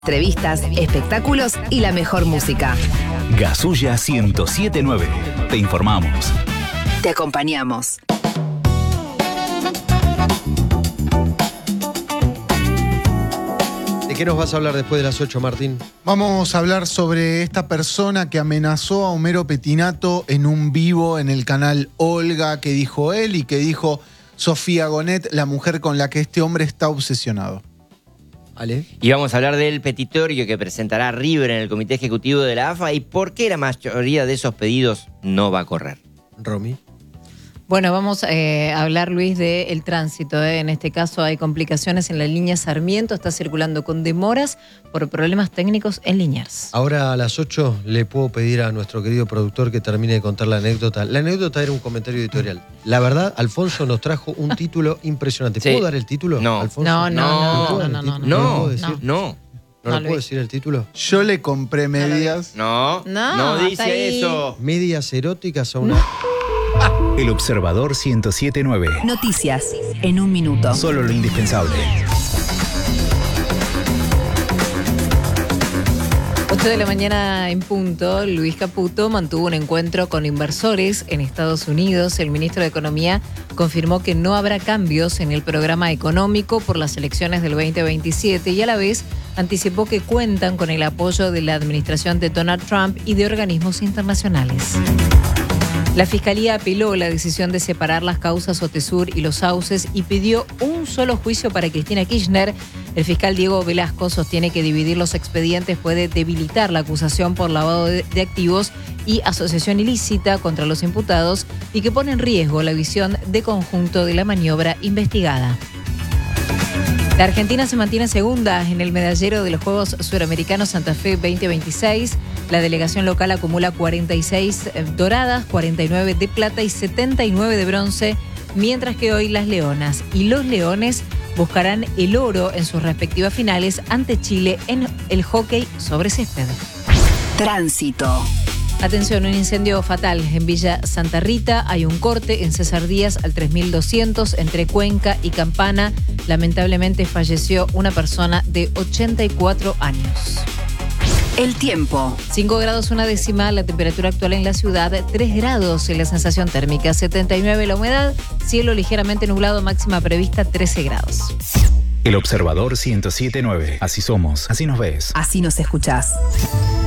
Entrevistas, espectáculos y la mejor música. Gasulla 107.9. Te informamos. Te acompañamos. ¿De qué nos vas a hablar después de las 8, Martín? Vamos a hablar sobre esta persona que amenazó a Homero Pettinato en un vivo en el canal Olga, que dijo él y que dijo Sofía Gonet, la mujer con la que este hombre está obsesionado. ¿Ale? Y vamos a hablar del petitorio que presentará River en el Comité Ejecutivo de la AFA y por qué la mayoría de esos pedidos no va a correr. Romy. Bueno, vamos a hablar, Luis, del tránsito. En este caso hay complicaciones en la línea Sarmiento, está circulando con demoras por problemas técnicos en Liniers. Ahora a las 8 le puedo pedir a nuestro querido productor que termine de contar la anécdota. La anécdota era un comentario editorial. La verdad, Alfonso nos trajo un título impresionante. Sí. ¿Puedo dar el título, No. Alfonso? No. ¿No lo puedo decir? No. ¿No lo Luis. puedo decir el título? Yo le compré medias. No hasta dice ahí. eso. Medias eróticas a una... El Observador 107.9. Noticias en un minuto. Solo lo indispensable. 8 de la mañana en punto, Luis Caputo mantuvo un encuentro con inversores en Estados Unidos. El ministro de Economía confirmó que no habrá cambios en el programa económico por las elecciones del 2027 y a la vez anticipó que cuentan con el apoyo de la administración de Donald Trump y de organismos internacionales. La Fiscalía apeló la decisión de separar las causas Otesur y Los Sauces y pidió un solo juicio para Cristina Kirchner. El fiscal Diego Velasco sostiene que dividir los expedientes puede debilitar la acusación por lavado de activos y asociación ilícita contra los imputados y que pone en riesgo la visión de conjunto de la maniobra investigada. La Argentina se mantiene segunda en el medallero de los Juegos Suramericanos Santa Fe 2026. La delegación local acumula 46 doradas, 49 de plata y 79 de bronce, mientras que hoy las leonas y los leones buscarán el oro en sus respectivas finales ante Chile en el hockey sobre césped. Tránsito. Atención, un incendio fatal en Villa Santa Rita. Hay un corte en César Díaz al 3200 entre Cuenca y Campana. Lamentablemente falleció una persona de 84 años. El tiempo. 5 grados una décima, la temperatura actual en la ciudad, 3 grados en la sensación térmica, 79 la humedad, cielo ligeramente nublado, máxima prevista 13 grados. El Observador 107.9. Así somos, así nos ves. Así nos escuchás.